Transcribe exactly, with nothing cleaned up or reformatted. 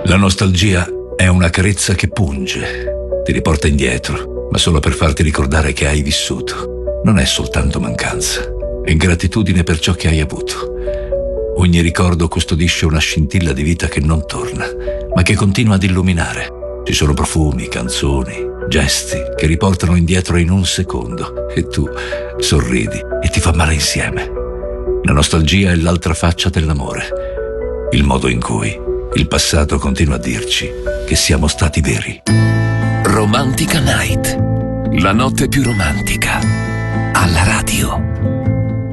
La nostalgia è una carezza che punge, ti riporta indietro, ma solo per farti ricordare che hai vissuto. Non è soltanto mancanza, è gratitudine per ciò che hai avuto. Ogni ricordo custodisce una scintilla di vita che non torna, ma che continua ad illuminare. Ci sono profumi, canzoni, gesti che riportano indietro in un secondo e tu sorridi e ti fa male insieme. La nostalgia è l'altra faccia dell'amore, il modo in cui il passato continua a dirci che siamo stati veri. Romantica Night, la notte più romantica, alla radio.